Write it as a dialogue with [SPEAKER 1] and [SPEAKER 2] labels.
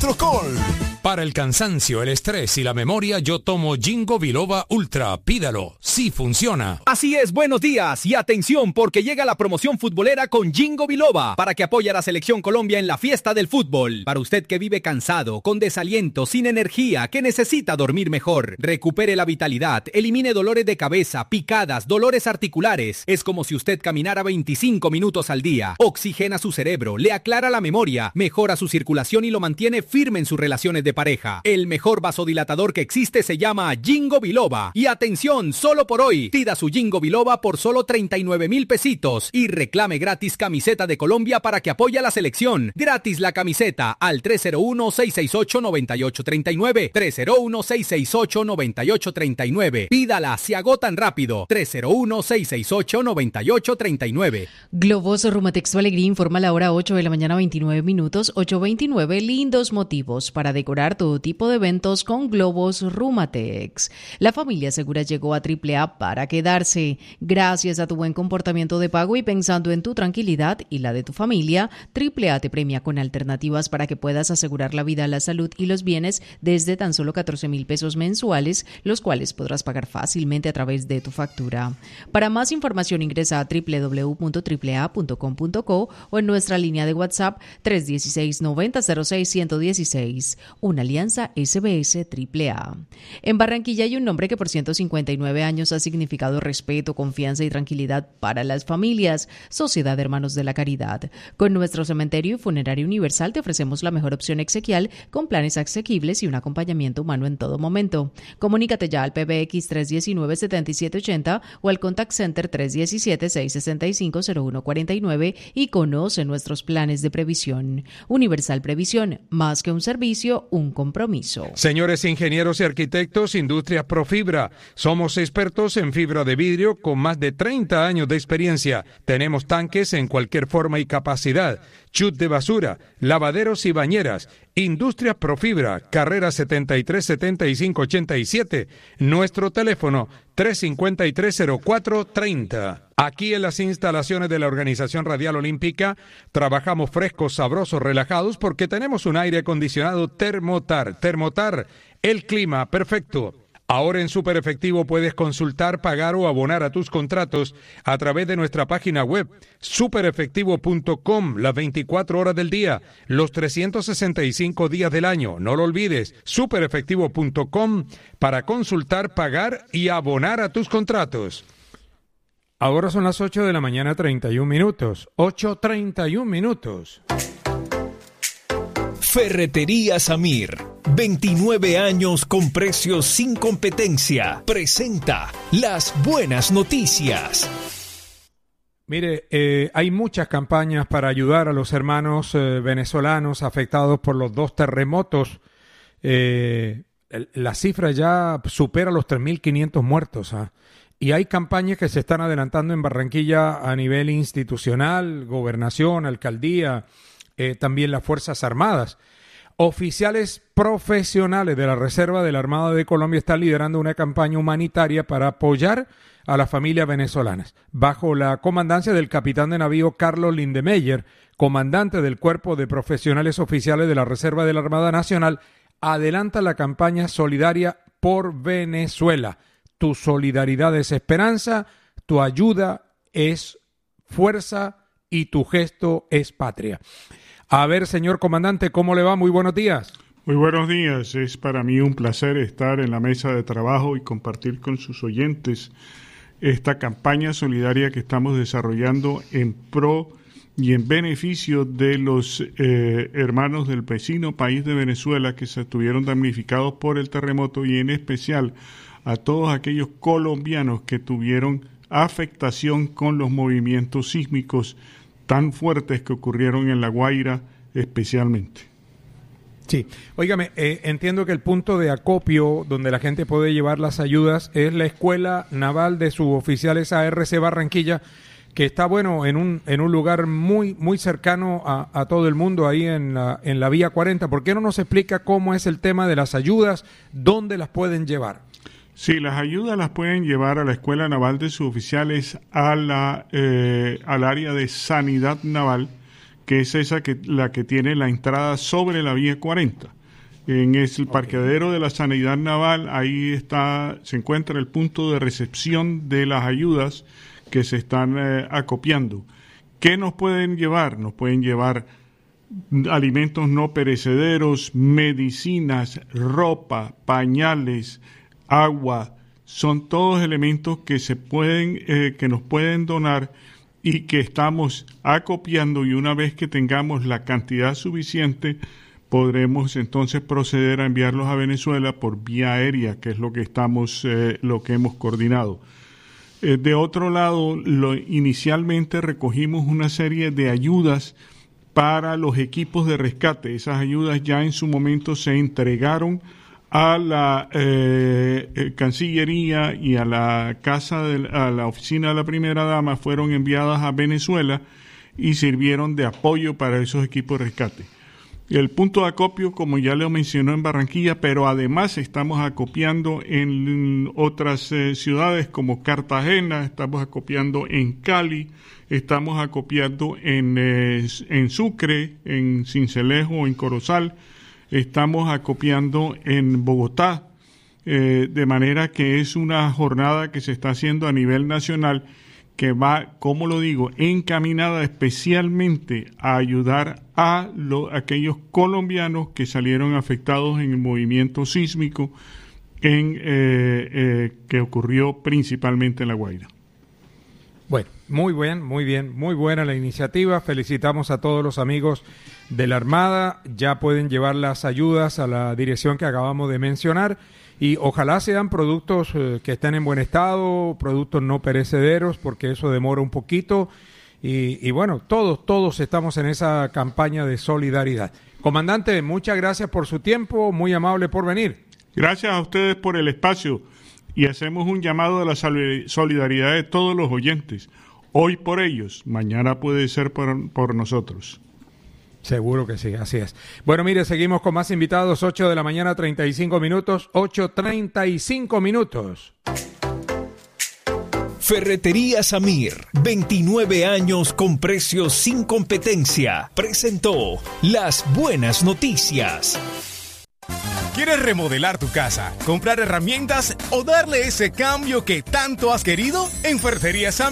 [SPEAKER 1] Electrocol.
[SPEAKER 2] Para el cansancio, el estrés y la memoria, yo tomo Ginkgo Biloba Ultra. Pídalo, sí funciona.
[SPEAKER 3] Así es, buenos días y atención porque llega la promoción futbolera con Ginkgo Biloba para que apoye a la Selección Colombia en la fiesta del fútbol. Para usted que vive cansado, con desaliento, sin energía, que necesita dormir mejor, recupere la vitalidad, elimine dolores de cabeza, picadas, dolores articulares. Es como si usted caminara 25 minutos al día. Oxigena su cerebro, le aclara la memoria, mejora su circulación y lo mantiene firme en sus relaciones de pareja. El mejor vasodilatador que existe se llama Ginkgo Biloba. Y atención, solo por hoy, pida su Ginkgo Biloba por solo 39,000 pesitos y reclame gratis camiseta de Colombia para que apoye a la selección. Gratis la camiseta al 301-668-9839. 301-668-9839. Pídala, se agotan rápido. 301-668-9839.
[SPEAKER 4] Globos Rumatex Tu Alegría informa a la hora 8 de la mañana 29 minutos. 8:29, lindos motivos para decorar todo tipo de eventos con globos Rumatex. La familia segura llegó a AAA para quedarse. Gracias a tu buen comportamiento de pago y pensando en tu tranquilidad y la de tu familia, AAA te premia con alternativas para que puedas asegurar la vida, la salud y los bienes desde tan solo 14,000 pesos mensuales, los cuales podrás pagar fácilmente a través de tu factura. Para más información ingresa a www.aaa.com.co o en nuestra línea de WhatsApp 316-9006-116. Una alianza SBS AAA. En Barranquilla hay un nombre que por 159 años ha significado respeto, confianza y tranquilidad para las familias. Sociedad de Hermanos de la Caridad. Con nuestro cementerio y funerario universal te ofrecemos la mejor opción exequial con planes asequibles y un acompañamiento humano en todo momento. Comunícate ya al PBX 319-7780 o al Contact Center 317-665-0149 y conoce nuestros planes de previsión. Universal Previsión, más que un servicio, un compromiso.
[SPEAKER 2] Señores ingenieros y arquitectos, Industrias Profibra. Somos expertos en fibra de vidrio con más de 30 años de experiencia. Tenemos tanques en cualquier forma y capacidad, chut de basura, lavaderos y bañeras. Industrias Profibra, carrera 737587. Nuestro teléfono 353-0430. Aquí en las instalaciones de la Organización Radial Olímpica trabajamos frescos, sabrosos, relajados porque tenemos un aire acondicionado Thermotar. Thermotar, el clima perfecto. Ahora en Super Efectivo puedes consultar, pagar o abonar a tus contratos a través de nuestra página web superefectivo.com las 24 horas del día, los 365 días del año. No lo olvides, superefectivo.com para consultar, pagar y abonar a tus contratos. Ahora son las 8 de la mañana 31 minutos. 8:31 minutos.
[SPEAKER 1] Ferretería Samir, 29 años con precios sin competencia. Presenta las buenas noticias.
[SPEAKER 2] Mire, hay muchas campañas para ayudar a los hermanos venezolanos afectados por los dos terremotos. La cifra ya supera los 3.500 muertos. Y hay campañas que se están adelantando en Barranquilla a nivel institucional, gobernación, alcaldía, también las Fuerzas Armadas. Oficiales profesionales de la Reserva de la Armada de Colombia están liderando una campaña humanitaria para apoyar a las familias venezolanas, bajo la comandancia del capitán de navío Carlos Lindemeyer, comandante del Cuerpo de Profesionales Oficiales de la Reserva de la Armada Nacional. Adelanta la campaña solidaria por Venezuela. Tu solidaridad es esperanza, tu ayuda es fuerza y tu gesto es patria. A ver, señor comandante, ¿cómo le va? Muy buenos días.
[SPEAKER 5] Muy buenos días. Es para mí un placer estar en la mesa de trabajo y compartir con sus oyentes esta campaña solidaria que estamos desarrollando en pro y en beneficio de los hermanos del vecino país de Venezuela que se estuvieron damnificados por el terremoto y en especial a todos aquellos colombianos que tuvieron afectación con los movimientos sísmicos tan fuertes que ocurrieron en La Guaira especialmente.
[SPEAKER 2] Sí, óigame, entiendo que el punto de acopio donde la gente puede llevar las ayudas es la Escuela Naval de Suboficiales ARC Barranquilla, que está en un lugar muy cercano a todo el mundo ahí en la Vía 40. ¿Por qué no nos explica cómo es el tema de las ayudas, dónde las pueden llevar?
[SPEAKER 5] Sí, las ayudas las pueden llevar a la Escuela Naval de Suboficiales al área de Sanidad Naval, que es la que tiene la entrada sobre la vía 40. En el parqueadero de la Sanidad Naval, ahí se encuentra el punto de recepción de las ayudas que se están acopiando. ¿Qué nos pueden llevar? Nos pueden llevar alimentos no perecederos, medicinas, ropa, pañales, agua. Son todos elementos que que nos pueden donar y que estamos acopiando, y una vez que tengamos la cantidad suficiente, podremos entonces proceder a enviarlos a Venezuela por vía aérea, que es lo que hemos coordinado. De otro lado, inicialmente recogimos una serie de ayudas para los equipos de rescate. Esas ayudas ya en su momento se entregaron a la Cancillería y a la a la oficina de la Primera Dama, fueron enviadas a Venezuela y sirvieron de apoyo para esos equipos de rescate. El punto de acopio, como ya lo mencionó, en Barranquilla, pero además estamos acopiando en otras ciudades como Cartagena, estamos acopiando en Cali, estamos acopiando en Sucre, en Sincelejo, en Corozal, estamos acopiando en Bogotá, de manera que es una jornada que se está haciendo a nivel nacional, que va, como lo digo, encaminada especialmente a ayudar a aquellos colombianos que salieron afectados en el movimiento sísmico que ocurrió principalmente en La Guaira.
[SPEAKER 2] Bueno, muy buena la iniciativa. Felicitamos a todos los amigos de la Armada. Ya pueden llevar las ayudas a la dirección que acabamos de mencionar. Y ojalá sean productos que estén en buen estado, productos no perecederos, porque eso demora un poquito. Y bueno, todos estamos en esa campaña de solidaridad. Comandante, muchas gracias por su tiempo, muy amable por venir.
[SPEAKER 5] Gracias a ustedes por el espacio y hacemos un llamado a la solidaridad de todos los oyentes. Hoy por ellos, mañana puede ser por nosotros.
[SPEAKER 2] Seguro que sí, así es. Bueno, mire, seguimos con más invitados, 8 de la mañana, 35 minutos, 8:35 minutos.
[SPEAKER 1] Ferretería Samir, 29 años con precios sin competencia, presentó Las Buenas Noticias.
[SPEAKER 6] ¿Quieres remodelar tu casa, comprar herramientas o darle ese cambio que tanto has querido? En Ferretería Samir